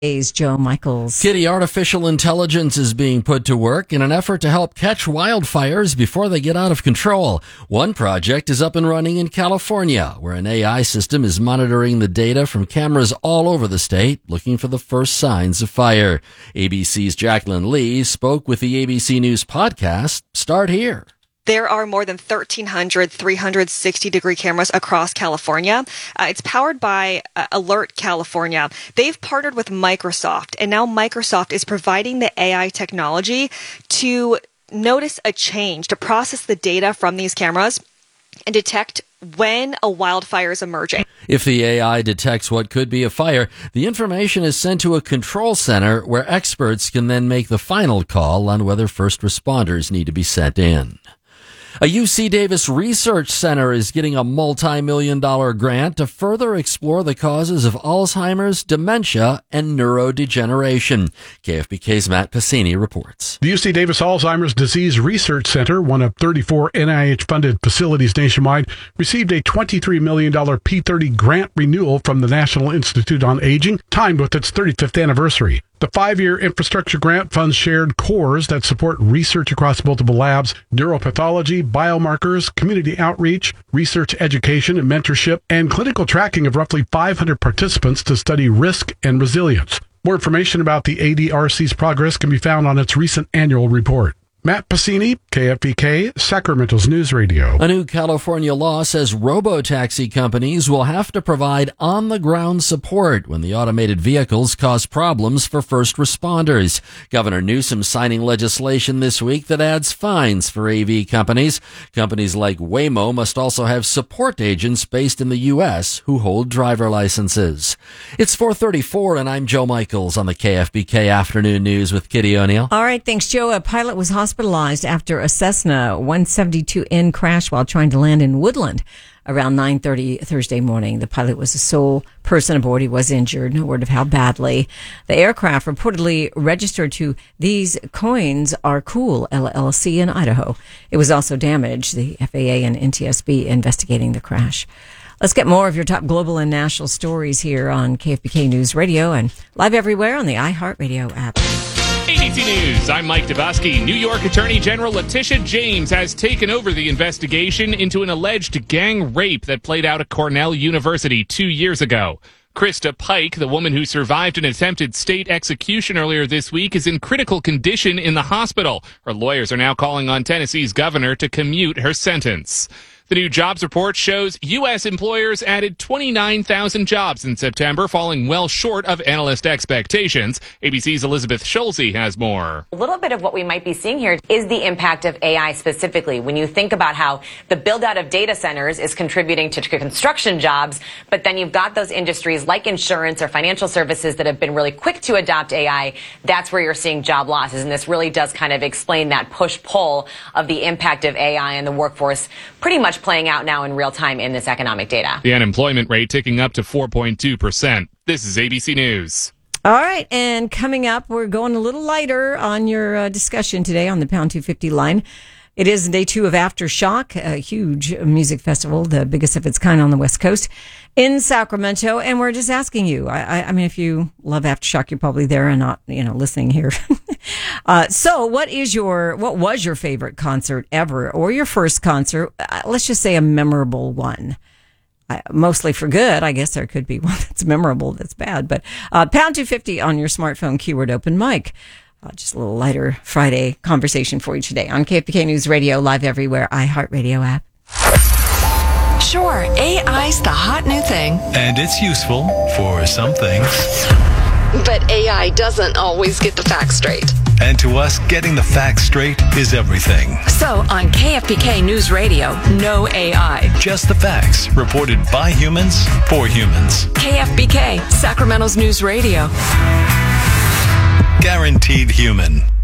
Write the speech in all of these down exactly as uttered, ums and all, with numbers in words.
Is Joe Michaels. Kitty, artificial intelligence is being put to work in an effort to help catch wildfires before they get out of control. One project is up and running in California, where an A I system is monitoring the data from cameras all over the state, looking for the first signs of fire. A B C's Jacqueline Lee spoke with the A B C News podcast. Start here. There are more than thirteen hundred three sixty degree cameras across California. Uh, it's powered by uh, Alert California. They've partnered with Microsoft, and now Microsoft is providing the A I technology to notice a change, to process the data from these cameras and detect when a wildfire is emerging. If the A I detects what could be a fire, the information is sent to a control center where experts can then make the final call on whether first responders need to be sent in. A U C Davis research center is getting a multi-million dollar grant to further explore the causes of Alzheimer's, dementia, and neurodegeneration. K F B K's Matt Pacini reports. The U C Davis Alzheimer's Disease Research Center, one of thirty-four N I H-funded facilities nationwide, received a twenty-three million dollars P thirty grant renewal from the National Institute on Aging, timed with its thirty-fifth anniversary. The five-year infrastructure grant funds shared cores that support research across multiple labs, neuropathology, biomarkers, community outreach, research education and mentorship, and clinical tracking of roughly five hundred participants to study risk and resilience. More information about the A D R C's progress can be found on its recent annual report. Matt Pacini, K F B K, Sacramento's News Radio. A new California law says robo-taxi companies will have to provide on-the-ground support when the automated vehicles cause problems for first responders. Governor Newsom signing legislation this week that adds fines for A V companies. Companies like Waymo must also have support agents based in the U S who hold driver licenses. It's four thirty-four, and I'm Joe Michaels on the K F B K Afternoon News with Kitty O'Neill. All right, thanks, Joe. A pilot was hospitalized hospitalized after a Cessna one seventy-two N crash while trying to land in Woodland around nine thirty Thursday morning. The pilot was the sole person aboard. He was injured. No word of how badly. The aircraft reportedly registered to These Coins Are Cool, L L C in Idaho. It was also damaged. The F A A and N T S B investigating the crash. Let's get more of your top global and national stories here on K F B K News Radio and live everywhere on the iHeartRadio app. A B C News, I'm Mike Dabowski. New York Attorney General Letitia James has taken over the investigation into an alleged gang rape that played out at Cornell University two years ago. Krista Pike, the woman who survived an attempted state execution earlier this week, is in critical condition in the hospital. Her lawyers are now calling on Tennessee's governor to commute her sentence. The new jobs report shows U S employers added twenty-nine thousand jobs in September, falling well short of analyst expectations. A B C's Elizabeth Schulze has more. A little bit of what we might be seeing here is the impact of A I specifically. When you think about how the build-out of data centers is contributing to construction jobs, but then you've got those industries like insurance or financial services that have been really quick to adopt A I, that's where you're seeing job losses. And this really does kind of explain that push-pull of the impact of A I in the workforce pretty much playing out now in real time in this economic data. The unemployment rate ticking up to four point two percent. This is A B C News. All right, and coming up, we're going a little lighter on your uh, discussion today on the Pound two fifty line. It is day two of Aftershock, a huge music festival, the biggest of its kind on the West Coast in Sacramento. And we're just asking you, I, I, I mean, if you love Aftershock, you're probably there and not, you know, listening here. uh, so what is your, what was your favorite concert ever or your first concert? Uh, let's just say a memorable one. Uh, mostly for good. I guess there could be one that's memorable that's bad. But uh, Pound two fifty on your smartphone, keyword open mic. Uh, just a little lighter Friday conversation for you today on K F B K News Radio, live everywhere, iHeartRadio app. Sure, A I's the hot new thing. And it's useful for some things. But A I doesn't always get the facts straight. And to us, getting the facts straight is everything. So on K F B K News Radio, no A I. Just the facts, reported by humans, for humans. K F B K, Sacramento's News Radio. Guaranteed human.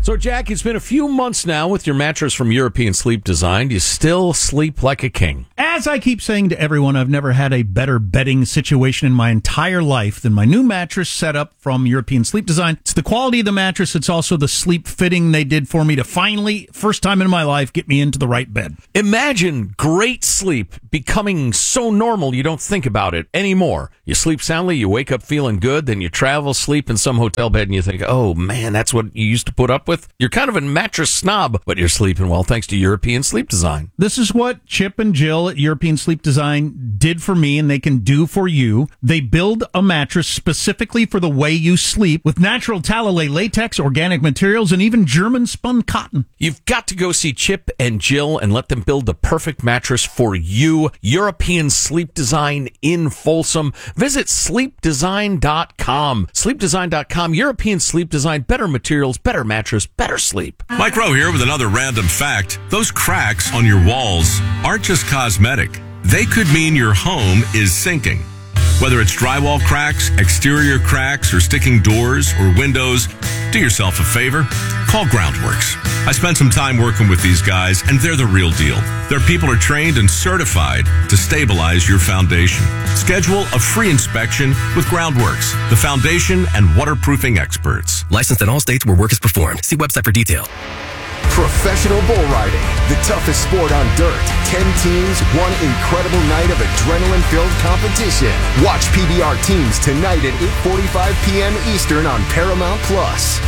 So, Jack, it's been a few months now with your mattress from European Sleep Design. You still sleep like a king. As I keep saying to everyone, I've never had a better bedding situation in my entire life than my new mattress setup from European Sleep Design. It's the quality of the mattress. It's also the sleep fitting they did for me to finally, first time in my life, get me into the right bed. Imagine great sleep becoming so normal you don't think about it anymore. You sleep soundly, you wake up feeling good, then you travel, sleep in some hotel bed, and you think, oh, man, that's what you used to put up with? You're kind of a mattress snob, but you're sleeping well thanks to European Sleep Design. This is what Chip and Jill at European Sleep Design did for me, and they can do for you. They build a mattress specifically for the way you sleep with natural Talalay latex, organic materials, and even German-spun cotton. You've got to go see Chip and Jill and let them build the perfect mattress for you. European Sleep Design in Folsom. Visit sleep design dot com. sleep design dot com. European Sleep Design. Better materials, better mattress, better sleep. Mike Rowe here with another random fact. Those cracks on your walls aren't just cosmetic. They could mean your home is sinking. Whether it's drywall cracks, exterior cracks, or sticking doors or windows, do yourself a favor. Call Groundworks. I spent some time working with these guys, and they're the real deal. Their people are trained and certified to stabilize your foundation. Schedule a free inspection with Groundworks, the foundation and waterproofing experts. Licensed in all states where work is performed. See website for detail. Professional bull riding, the toughest sport on dirt. Ten teams, one incredible night of adrenaline-filled competition. Watch P B R Teams tonight at eight forty-five p.m. Eastern on Paramount Plus.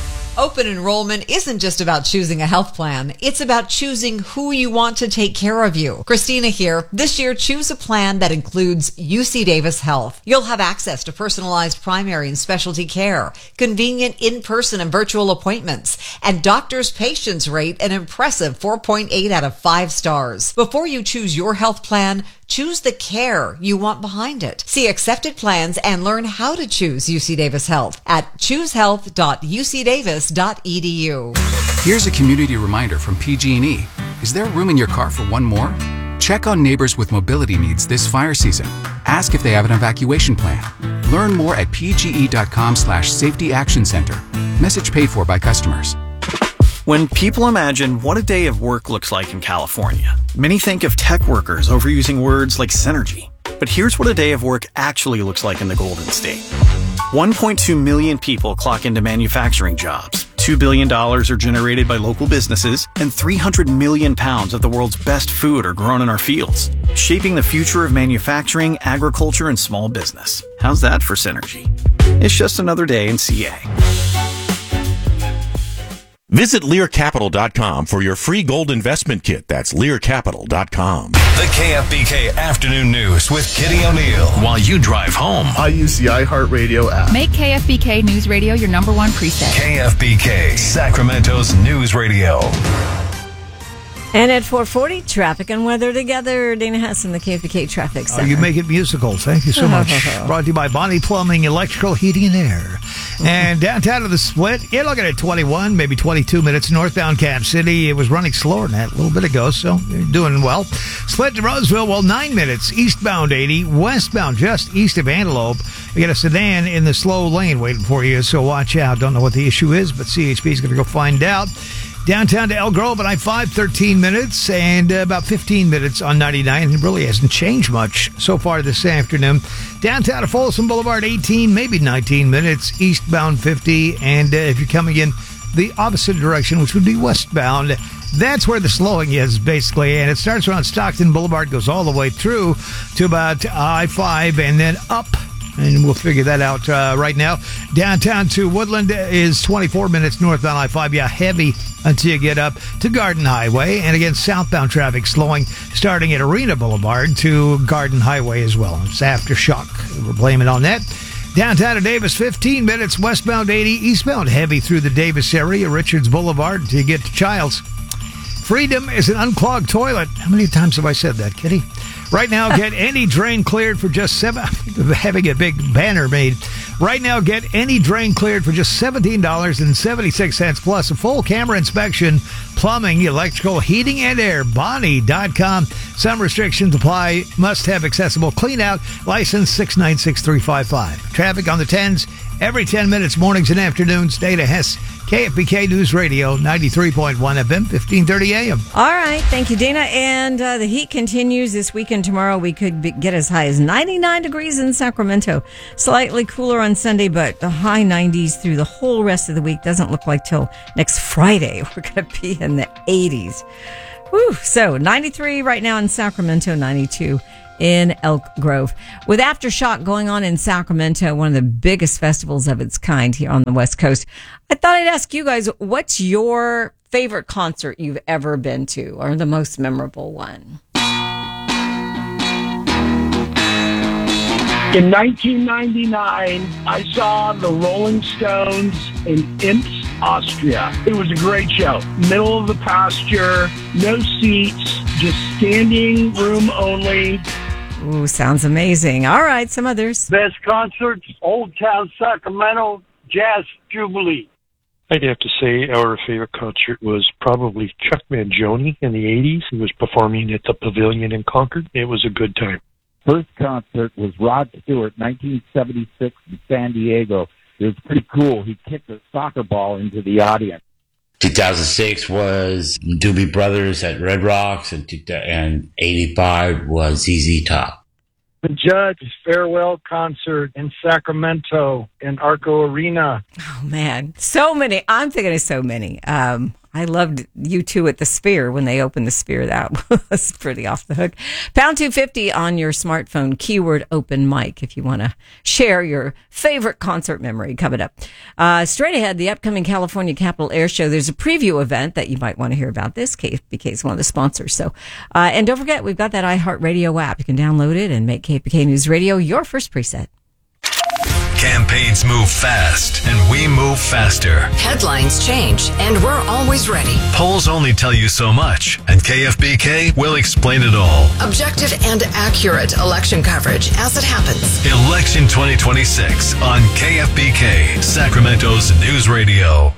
Open enrollment isn't just about choosing a health plan. It's about choosing who you want to take care of you. Christina here. This year, choose a plan that includes U C Davis Health. You'll have access to personalized primary and specialty care, convenient in-person and virtual appointments, and doctors' patients rate an impressive four point eight out of five stars. Before you choose your health plan, choose the care you want behind it. See accepted plans and learn how to choose U C Davis Health at choose health dot u c davis dot e d u. Here's a community reminder from P G and E. Is there room in your car for one more? Check on neighbors with mobility needs this fire season. Ask if they have an evacuation plan. Learn more at p g e dot com slash safety action center. Message paid for by customers. When people imagine what a day of work looks like in California, many think of tech workers overusing words like synergy. But here's what a day of work actually looks like in the Golden State. one point two million people clock into manufacturing jobs. two billion dollars are generated by local businesses, and three hundred million pounds of the world's best food are grown in our fields, shaping the future of manufacturing, agriculture, and small business. How's that for synergy? It's just another day in C A. Visit Lear Capital dot com for your free gold investment kit. That's Lear Capital dot com. The K F B K Afternoon News with Kitty O'Neill while you drive home. I use the iHeartRadio app. Make K F B K News Radio your number one preset. K F B K, Sacramento's news radio. And at four forty, traffic and weather together. Dana Hassan, the K F B K Traffic Center. Oh, you make it musical. Thank you so much. Brought to you by Bonnie Plumbing, Electrical, Heating, and Air. And downtown to the Split, you're looking at twenty-one, maybe twenty-two minutes northbound Cap City. It was running slower than that a little bit ago, so you're doing well. Split to Roseville, well, nine minutes. Eastbound eighty, westbound just east of Antelope. We got a sedan in the slow lane waiting for you, so watch out. Don't know what the issue is, but C H P is going to go find out. Downtown to El Grove on I five, thirteen minutes, and uh, about fifteen minutes on ninety-nine. It really hasn't changed much so far this afternoon. Downtown to Folsom Boulevard, eighteen, maybe nineteen minutes. Eastbound fifty, and uh, if you're coming in the opposite direction, which would be westbound, that's where the slowing is, basically. And it starts around Stockton Boulevard, goes all the way through to about I five, and then up. And we'll figure that out uh, right now. Downtown to Woodland is twenty-four minutes northbound I five. Yeah, heavy until you get up to Garden Highway. And again, southbound traffic slowing starting at Arena Boulevard to Garden Highway as well. It's aftershock. We're blaming it on that. Downtown to Davis, fifteen minutes. Westbound eighty. Eastbound heavy through the Davis area. Richards Boulevard until you get to Childs. Freedom is an unclogged toilet. How many times have I said that, Kitty? Right now, get any drain cleared for just seven. Having a big banner made. Right now, get any drain cleared for just seventeen dollars and seventy-six cents plus a full camera inspection, plumbing, electrical, heating, and air. Bonnie dot com. Some restrictions apply. Must have accessible clean out. License six nine six three five five. Traffic on the tens every ten minutes, mornings and afternoons. Dana Hess, K F B K News Radio, ninety-three point one F M, fifteen thirty A M. All right. Thank you, Dana. And uh, the heat continues this weekend. Tomorrow we could be, get as high as ninety-nine degrees in Sacramento. Slightly cooler on Sunday, but the high nineties through the whole rest of the week. Doesn't look like till next Friday we're going to be in the eighties. Whew. So ninety-three right now in Sacramento, ninety-two in Elk Grove. With Aftershock going on in Sacramento, one of the biggest festivals of its kind here on the West Coast, I thought I'd ask you guys, what's your favorite concert you've ever been to, or the most memorable one? In nineteen ninety-nine, I saw the Rolling Stones in Imps, Austria. It was a great show. Middle of the pasture, no seats, just standing room only. Ooh, sounds amazing. All right, some others. Best concerts, Old Town Sacramento Jazz Jubilee. I'd have to say our favorite concert was probably Chuck Mangione in the eighties. He was performing at the Pavilion in Concord. It was a good time. First concert was Rod Stewart, nineteen seventy-six in San Diego. It was pretty cool. He kicked a soccer ball into the audience. two thousand six was Doobie Brothers at Red Rocks, and, and eighty-five was Z Z Top. The Judge's farewell concert in Sacramento in Arco Arena. Oh, man. So many. I'm thinking of so many. Um, I loved U two at the Sphere when they opened the Sphere. That was pretty off the hook. Pound two fifty on your smartphone, keyword open mic, if you want to share your favorite concert memory coming up. Uh, straight ahead, the upcoming California Capitol Air Show. There's a preview event that you might want to hear about. This K F B K is one of the sponsors. So, uh, and don't forget, we've got that iHeartRadio app. You can download it and make K F B K News Radio your first preset. Campaigns move fast, and we move faster. Headlines change, and we're always ready. Polls only tell you so much, and K F B K will explain it all. Objective and accurate election coverage as it happens. Election twenty twenty-six on K F B K, Sacramento's news radio.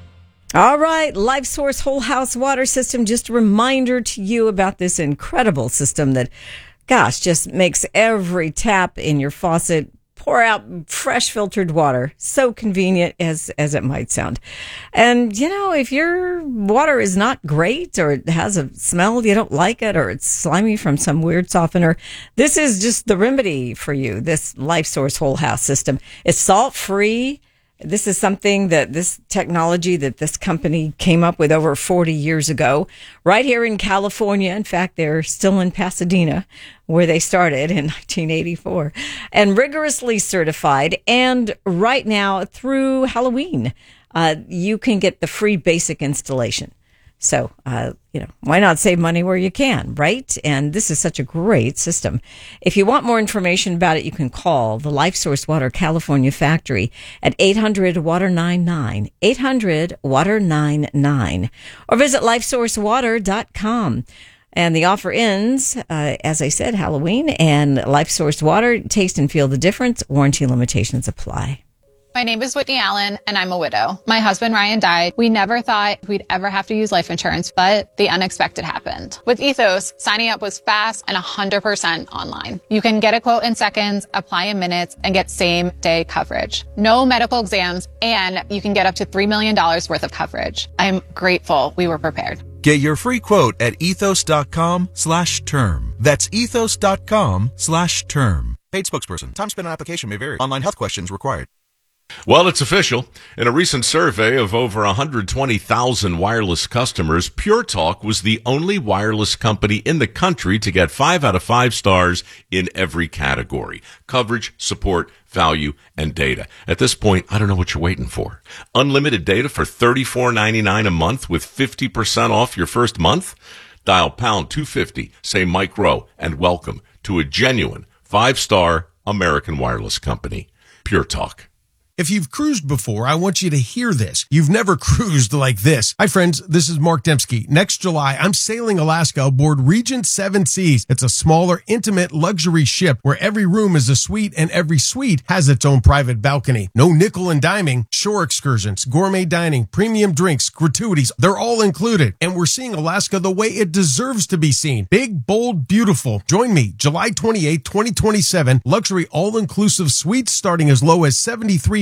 All right, Life Source Whole House Water System. Just a reminder to you about this incredible system that, gosh, just makes every tap in your faucet pour out fresh filtered water. So convenient as, as it might sound. And, you know, if your water is not great or it has a smell, you don't like it, or it's slimy from some weird softener, this is just the remedy for you. This Life Source Whole House system. It's salt free. This is something that this technology that this company came up with over forty years ago, right here in California. In fact, they're still in Pasadena, where they started in nineteen eighty-four, and rigorously certified. And right now, through Halloween, uh, you can get the free basic installation. So, uh, you know, why not save money where you can, right? And this is such a great system. If you want more information about it, you can call the Life Source Water California factory at eight hundred water ninety-nine, eight hundred water ninety-nine, or visit life source water dot com. And the offer ends, uh, as I said, Halloween, and Life Source Water, taste and feel the difference. Warranty limitations apply. My name is Whitney Allen, and I'm a widow. My husband, Ryan, died. We never thought we'd ever have to use life insurance, but the unexpected happened. With Ethos, signing up was fast and one hundred percent online. You can get a quote in seconds, apply in minutes, and get same-day coverage. No medical exams, and you can get up to three million dollars worth of coverage. I'm grateful we were prepared. Get your free quote at ethos.com slash term. That's ethos.com slash term. Paid spokesperson. Time spent on application may vary. Online health questions required. Well, it's official. In a recent survey of over one hundred twenty thousand wireless customers, Pure Talk was the only wireless company in the country to get five out of five stars in every category: coverage, support, value, and data. At this point, I don't know what you're waiting for. Unlimited data for thirty-four ninety-nine a month with fifty percent off your first month? Dial pound two fifty, say Mike Rowe, and welcome to a genuine five-star American wireless company. Pure Talk. If you've cruised before, I want you to hear this. You've never cruised like this. Hi, friends. This is Mark Dembski. Next July, I'm sailing Alaska aboard Regent Seven Seas. It's a smaller, intimate luxury ship where every room is a suite and every suite has its own private balcony. No nickel and diming, shore excursions, gourmet dining, premium drinks, gratuities. They're all included. And we're seeing Alaska the way it deserves to be seen. Big, bold, beautiful. Join me July twenty-eighth, twenty twenty-seven. Luxury all-inclusive suites starting as low as seventy-three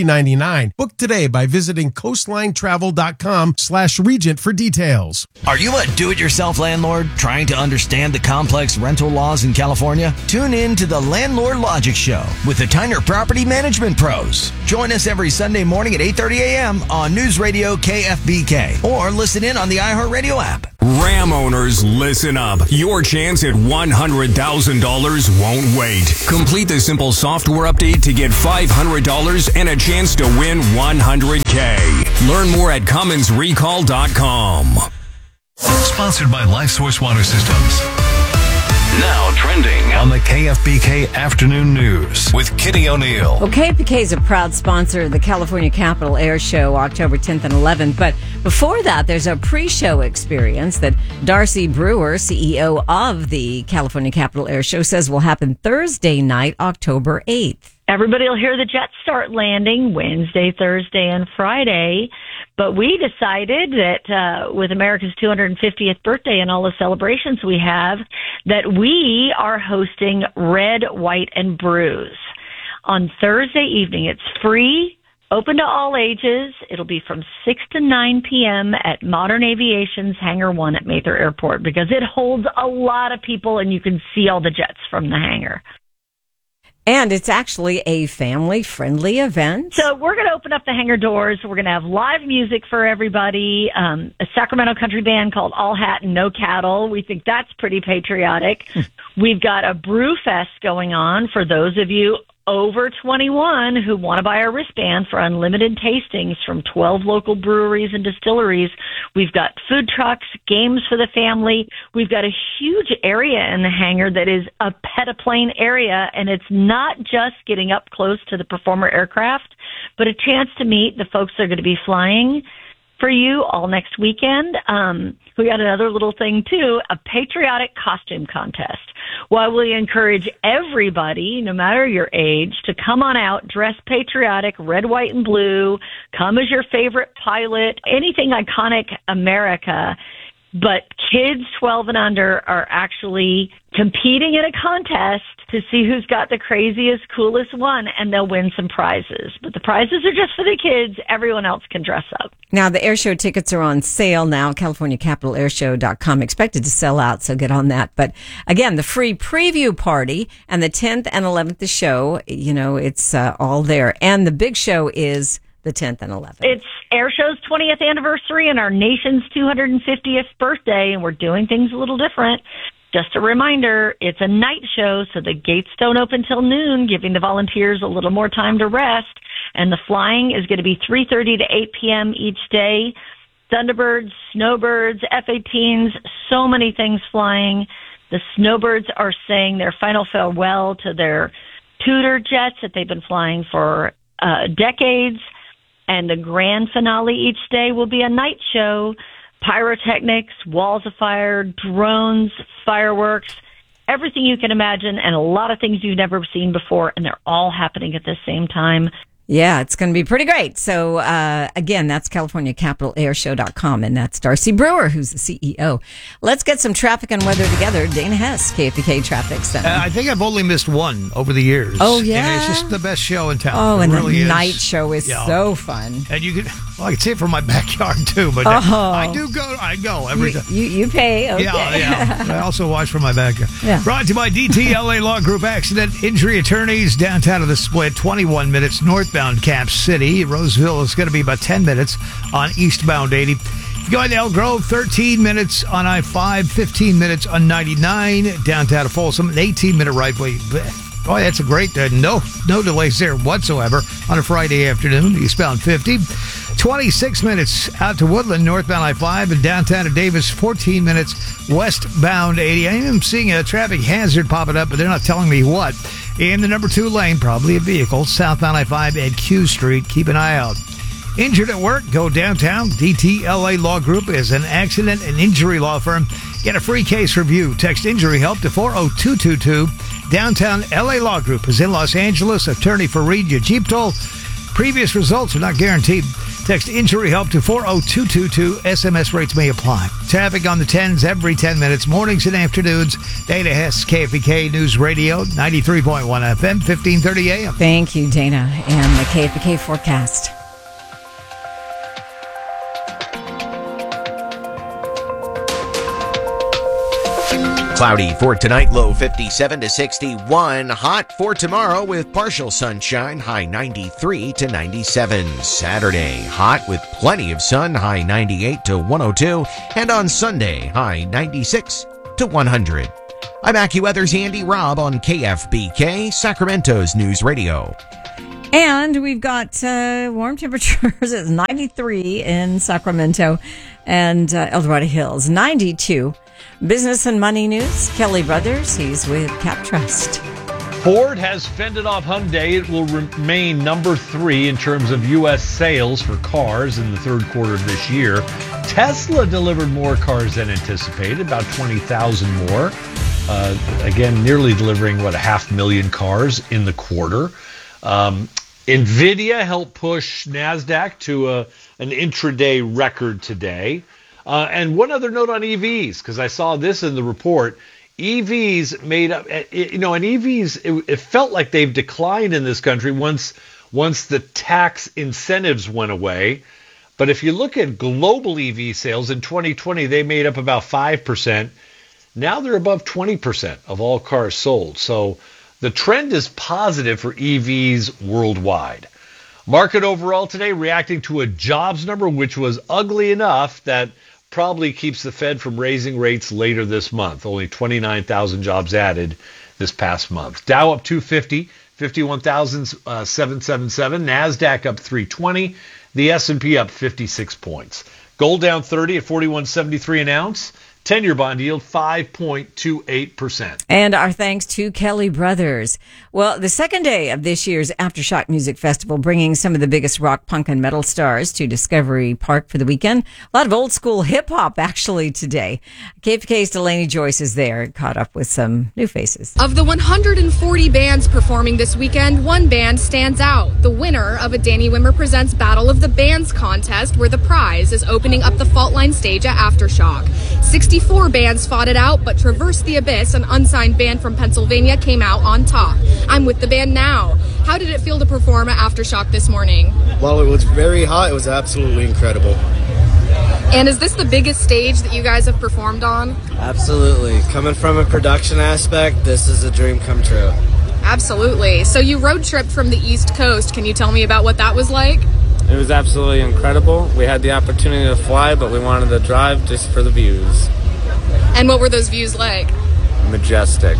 ninety-nine. Book today by visiting coastlinetravel.com slash regent for details. Are you a do-it-yourself landlord trying to understand the complex rental laws in California? Tune in to the Landlord Logic Show with the Tyner Property Management Pros. Join us every Sunday morning at eight thirty a.m. on News Radio K F B K or listen in on the iHeartRadio app. Ram owners, listen up. Your chance at one hundred thousand dollars won't wait. Complete the simple software update to get five hundred dollars and a chance to win one hundred K. Learn more at Cummins Recall dot com. Sponsored by LifeSource Water Systems. Now trending on the K F B K Afternoon News with Kitty O'Neill. Well, K F B K is a proud sponsor of the California Capital Air Show, October tenth and eleventh. But before that, there's a pre-show experience that Darcy Brewer, C E O of the California Capital Air Show, says will happen Thursday night, October eighth. Everybody will hear the jets start landing Wednesday, Thursday, and Friday. But we decided that uh, with America's two hundred fiftieth birthday and all the celebrations we have, that we are hosting Red, White, and Brews on Thursday evening. It's free, open to all ages. It'll be from six to nine p.m. at Modern Aviation's Hangar one at Mather Airport because it holds a lot of people and you can see all the jets from the hangar. And it's actually a family-friendly event. So we're going to open up the hangar doors. We're going to have live music for everybody, um, a Sacramento country band called All Hat and No Cattle. We think that's pretty patriotic. We've got a brew fest going on for those of you over twenty-one who want to buy our wristband for unlimited tastings from twelve local breweries and distilleries. We've got food trucks, games for the family. We've got a huge area in the hangar that is a petaplane area, and it's not just getting up close to the Performer aircraft, but a chance to meet the folks that are going to be flying for you all next weekend. Um, we got another little thing, too, a patriotic costume contest. While we encourage everybody, no matter your age, to come on out, dress patriotic, red, white, and blue, come as your favorite pilot, anything iconic America. But kids twelve and under are actually competing in a contest to see who's got the craziest, coolest one, and they'll win some prizes. But the prizes are just for the kids. Everyone else can dress up. Now, the air show tickets are on sale now, California Capital Air Show dot com. Expected to sell out, so get on that. But again, the free preview party and the tenth and eleventh, the show, you know, it's uh, all there. And the big show is the tenth and eleventh. It's Airshow's twentieth anniversary and our nation's two hundred fiftieth birthday, and we're doing things a little different. Just a reminder, it's a night show, so the gates don't open till noon, giving the volunteers a little more time to rest. And the flying is going to be three thirty to eight p.m. each day. Thunderbirds, Snowbirds, F eighteens, so many things flying. The Snowbirds are saying their final farewell to their Tudor jets that they've been flying for uh, decades. And the grand finale each day will be a night show, pyrotechnics, walls of fire, drones, fireworks, everything you can imagine, and a lot of things you've never seen before, and they're all happening at the same time. Yeah, it's going to be pretty great. So, uh, again, that's California Capital Air Show dot com, and that's Darcy Brewer, who's the C E O. Let's get some traffic and weather together. Dana Hess, K F B K Traffic Center. Uh, I think I've only missed one over the years. Oh, yeah? And it's just the best show in town. Oh, it and really the is. night show is Yeah. so fun. And you can, well, I can see it from my backyard, too, but uh, Oh. I do go, I go every You, time. you, you pay, okay. Yeah, yeah. I also watch from my backyard. Yeah. Brought to you by D T L A Law Group Accident Injury Attorneys, downtown of the Split, twenty-one minutes northbound Cap City. Roseville is going to be about ten minutes on eastbound eighty. If you go into El Grove, thirteen minutes on I five, fifteen minutes on ninety-nine, downtown of Folsom, an eighteen-minute right-way. Boy, that's a great, uh, no no delays there whatsoever on a Friday afternoon, eastbound fifty. twenty-six minutes out to Woodland, northbound I five, and downtown to Davis, fourteen minutes westbound eighty. I am seeing a traffic hazard popping up, but they're not telling me what. In the number two lane, probably a vehicle, southbound I five at Q Street. Keep an eye out. Injured at work? Go downtown. D T L A Law Group is an accident and injury law firm. Get a free case review. Text injury help to four oh two two two. Downtown L A Law Group is in Los Angeles. Attorney Fareed Yajiptol. Previous results are not guaranteed. Text injury help to four oh two two two. S M S rates may apply. Traffic on the tens every ten minutes, mornings and afternoons. Dana Hess, K F B K News Radio, ninety-three point one F M, fifteen thirty A M. Thank you, Dana. And the K F B K forecast. Cloudy for tonight, low fifty-seven to sixty-one. Hot for tomorrow with partial sunshine, high ninety-three to ninety-seven. Saturday, hot with plenty of sun, high ninety-eight to one oh two. And on Sunday, high ninety-six to one hundred. I'm AccuWeather's Andy Robb on K F B K, Sacramento's News Radio. And we've got uh, warm temperatures. It's ninety-three in Sacramento and uh, El Dorado Hills, ninety-two. Business and money news. Kelly Brothers, he's with Cap Trust. Ford has fended off Hyundai. It will remain number three in terms of U S sales for cars in the third quarter of this year. Tesla delivered more cars than anticipated, about twenty thousand more. Uh, again, nearly delivering, what, a half million cars in the quarter. Um, NVIDIA helped push NASDAQ to a, an intraday record today. Uh, and one other note on E Vs, because I saw this in the report. E Vs made up, you know, and E Vs, it, it felt like they've declined in this country once once the tax incentives went away. But if you look at global E V sales in twenty twenty, they made up about five percent. Now they're above twenty percent of all cars sold. So the trend is positive for E Vs worldwide. Market overall today reacting to a jobs number which was ugly enough that probably keeps the Fed from raising rates later this month. Only twenty-nine thousand jobs added this past month. Dow up two fifty, fifty-one thousand seven hundred seventy-seven. NASDAQ up three twenty. The S and P up fifty-six points. Gold down thirty at forty-one seventy-three an ounce. ten-year bond yield five point two eight percent. And our thanks to Kelly Brothers. Well, the second day of this year's Aftershock Music Festival, bringing some of the biggest rock, punk, and metal stars to Discovery Park for the weekend. A lot of old school hip hop actually today. K F B K's Delaney Joyce is there, caught up with some new faces. Of the one hundred forty bands performing this weekend, one band stands out. The winner of a Danny Wimmer Presents Battle of the Bands contest, where the prize is opening up the Fault Line stage at Aftershock. sixty-four bands fought it out, but Traverse the Abyss, an unsigned band from Pennsylvania, came out on top. I'm with the band now. How did it feel to perform at Aftershock this morning? Well, it was very hot. It was absolutely incredible. And is this the biggest stage that you guys have performed on? Absolutely. Coming from a production aspect, this is a dream come true. Absolutely. So you road tripped from the East Coast. Can you tell me about what that was like? It was absolutely incredible. We had the opportunity to fly, but we wanted to drive just for the views. And what were those views like? Majestic.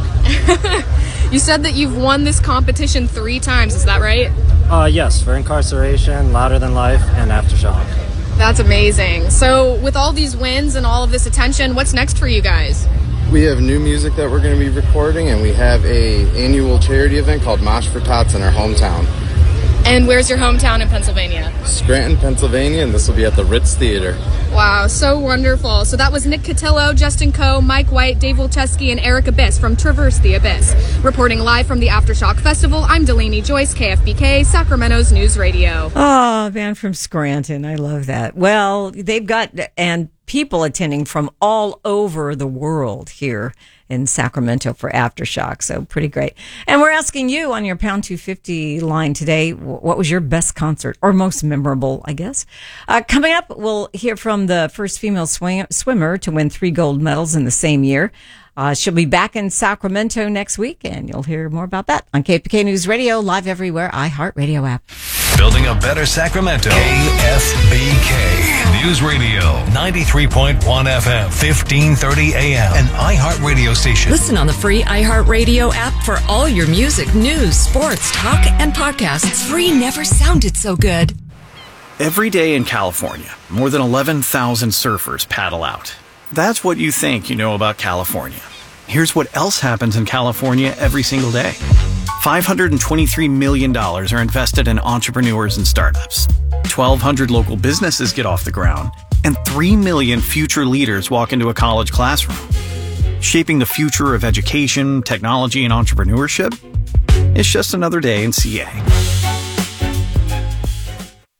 You said that you've won this competition three times, is that right? Uh, yes, for Incarceration, Louder Than Life, and Aftershock. That's amazing. So with all these wins and all of this attention, what's next for you guys? We have new music that we're going to be recording, and we have a annual charity event called Mosh for Tots in our hometown. And where's your hometown in Pennsylvania? Scranton, Pennsylvania, and this will be at the Ritz Theater. Wow, so wonderful. So that was Nick Cotillo, Justin Coe, Mike White, Dave Wolcheski, and Eric Abyss from Traverse the Abyss. Reporting live from the Aftershock Festival, I'm Delaney Joyce, K F B K, Sacramento's News Radio. Oh, band from Scranton. I love that. Well, they've got and people attending from all over the world here in Sacramento for Aftershock. So pretty great. And we're asking you on your Pound two fifty line today, what was your best concert or most memorable, I guess? Uh, coming up, we'll hear from the first female swing- swimmer to win three gold medals in the same year. Uh, she'll be back in Sacramento next week, and you'll hear more about that on K F B K News Radio, live everywhere, iHeartRadio app. Building a better Sacramento. K F B K News Radio, ninety-three point one F M, fifteen thirty A M, an iHeartRadio station. Listen on the free iHeartRadio app for all your music, news, sports, talk, and podcasts. Free never sounded so good. Every day in California, more than eleven thousand surfers paddle out. That's what you think you know about California. Here's what else happens in California every single day. five hundred twenty-three million dollars are invested in entrepreneurs and startups. twelve hundred local businesses get off the ground. And three million future leaders walk into a college classroom. Shaping the future of education, technology, and entrepreneurship? It's just another day in C A.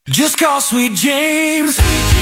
Just call Sweet James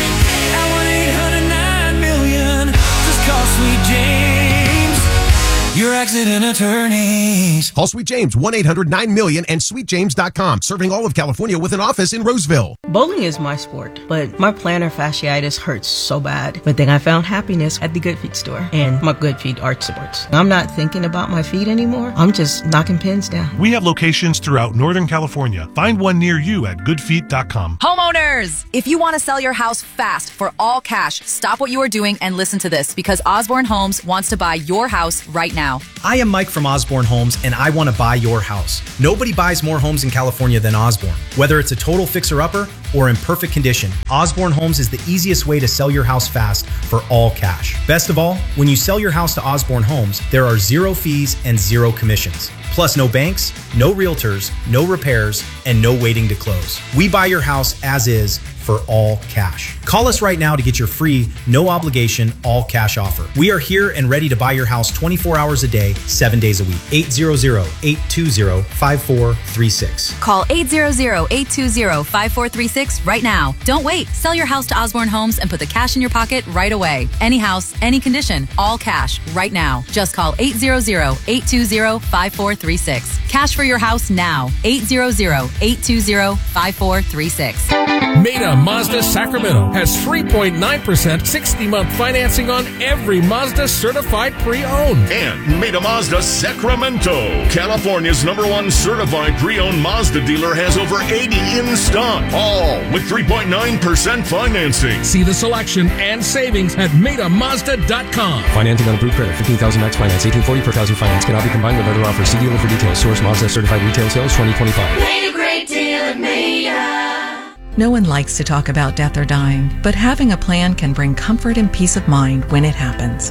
at one eight hundred nine million. Just call Sweet James, your accident attorneys. Call Sweet James, one eight hundred nine million and sweet james dot com. Serving all of California with an office in Roseville. Bowling is my sport, but my plantar fasciitis hurts so bad. But then I found happiness at the Good Feet store and my Good Feet arch supports. I'm not thinking about my feet anymore. I'm just knocking pins down. We have locations throughout Northern California. Find one near you at good feet dot com. Homeowners, if you want to sell your house fast for all cash, stop what you are doing and listen to this, because Osborne Homes wants to buy your house right now. I am Mike from Osborne Homes, and I want to buy your house. Nobody buys more homes in California than Osborne. Whether it's a total fixer-upper or in perfect condition, Osborne Homes is the easiest way to sell your house fast for all cash. Best of all, when you sell your house to Osborne Homes, there are zero fees and zero commissions. Plus no banks, no realtors, no repairs, and no waiting to close. We buy your house as is for all cash. Call us right now to get your free, no obligation, all cash offer. We are here and ready to buy your house twenty-four hours a day, seven days a week. eight hundred, eight two zero, five four three six. Call eight hundred, eight two zero, five four three six right now. Don't wait. Sell your house to Osborne Homes and put the cash in your pocket right away. Any house, any condition, all cash right now. Just call eight hundred, eight two zero, five four three six. Cash for your house now. eight hundred, eight two zero, five four three six. Maida Mazda Sacramento has three point nine percent sixty-month financing on every Mazda certified pre-owned. And Maida Mazda Sacramento, California's number one certified pre-owned Mazda dealer, has over eighty in stock, all with three point nine percent financing. See the selection and savings at Maida Mazda dot com. Financing on approved credit, fifteen thousand max finance, eighteen forty per thousand finance. Cannot be combined with other offers. See dealer for details. Source Mazda certified retail sales twenty twenty-five. Made a great deal at Maida. No one likes to talk about death or dying, but having a plan can bring comfort and peace of mind when it happens.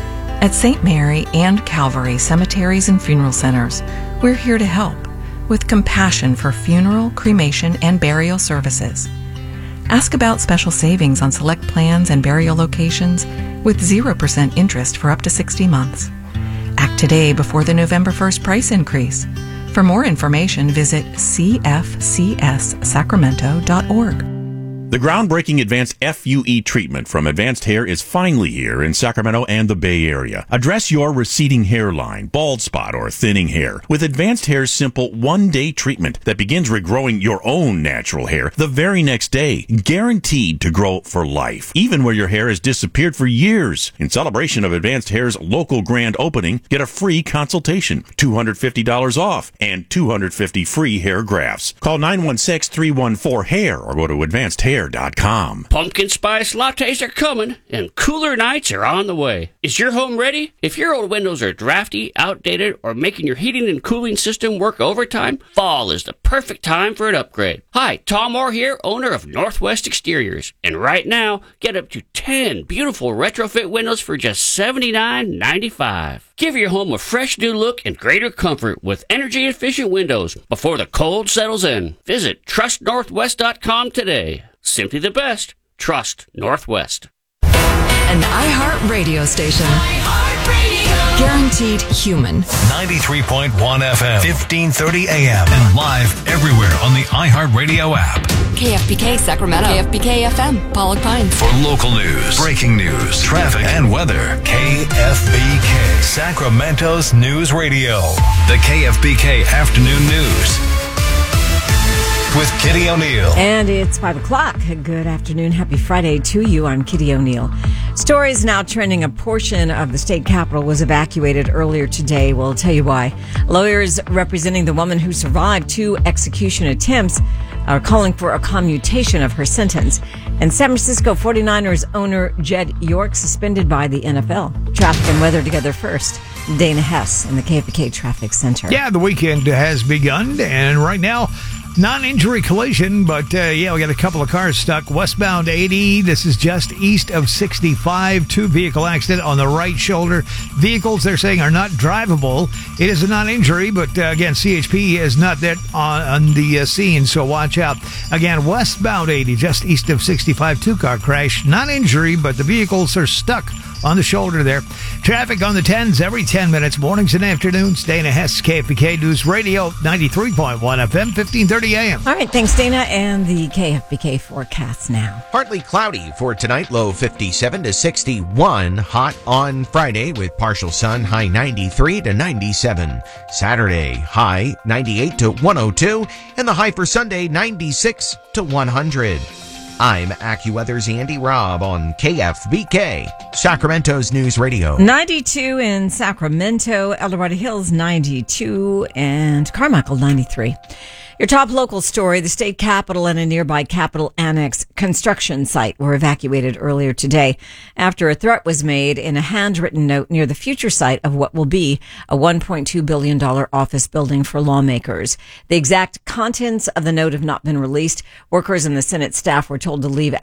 At Saint Mary and Calvary Cemeteries and Funeral Centers, we're here to help with compassion for funeral, cremation, and burial services. Ask about special savings on select plans and burial locations with zero percent interest for up to sixty months. Act today before the November first price increase. For more information, visit c f c s sacramento dot org. The groundbreaking advanced F U E treatment from Advanced Hair is finally here in Sacramento and the Bay Area. Address your receding hairline, bald spot, or thinning hair with Advanced Hair's simple one-day treatment that begins regrowing your own natural hair the very next day, guaranteed to grow for life, even where your hair has disappeared for years. In celebration of Advanced Hair's local grand opening, get a free consultation, two hundred fifty dollars off, and two hundred fifty free hair grafts. Call nine one six, three one four, hair or go to advanced hair dot com. Pumpkin spice lattes are coming, and cooler nights are on the way. Is your home ready? If your old windows are drafty, outdated, or making your heating and cooling system work overtime, fall is the perfect time for an upgrade. Hi, Tom Moore here, owner of Northwest Exteriors. And right now, get up to ten beautiful retrofit windows for just seventy-nine ninety-five. Give your home a fresh new look and greater comfort with energy-efficient windows before the cold settles in. Visit trust northwest dot com today. Simply the best. Trust Northwest. An iHeart radio station. iHeart Guaranteed human. ninety-three point one F M, fifteen thirty A M, and live everywhere on the iHeartRadio app. K F B K Sacramento. K F B K F M, Pollock Pines. For local news, breaking news, traffic, and weather, K F B K, Sacramento's News Radio. The K F B K Afternoon News with Kitty O'Neill. And it's five o'clock. Good afternoon. Happy Friday to you. I'm Kitty O'Neill. Stories now trending. A portion of the state capitol was evacuated earlier today. We'll tell you why. Lawyers representing the woman who survived two execution attempts are calling for a commutation of her sentence. And San Francisco forty-niners owner Jed York suspended by the N F L. Traffic and weather together first. Dana Hess in the K F B K Traffic Center. Yeah, the weekend has begun, and right now, non-injury collision, but uh, yeah, we got a couple of cars stuck. Westbound eighty, this is just east of sixty-five. Two-vehicle accident on the right shoulder. Vehicles, they're saying, are not drivable. It is a non-injury, but uh, again, C H P is not that on, on the uh, scene, so watch out. Again, westbound eighty, just east of sixty-five, two-car crash. Non-injury, but the vehicles are stuck on the shoulder there. Traffic on the tens every ten minutes, mornings and afternoons. Dana Hess, K F B K News Radio, ninety-three point one F M, fifteen thirty A M. All right, thanks, Dana. And the K F B K forecast now. Partly cloudy for tonight, low fifty-seven to sixty-one. Hot on Friday with partial sun, high ninety-three to ninety-seven. Saturday, high ninety-eight to one oh two. And the high for Sunday, ninety-six to one hundred. I'm AccuWeather's Andy Robb on K F B K, Sacramento's News Radio. ninety-two in Sacramento, El Dorado Hills ninety-two, and Carmichael ninety-three. Your top local story, the state capitol and a nearby Capitol Annex construction site were evacuated earlier today after a threat was made in a handwritten note near the future site of what will be a one point two billion dollars office building for lawmakers. The exact contents of the note have not been released. Workers and the Senate staff were told to leave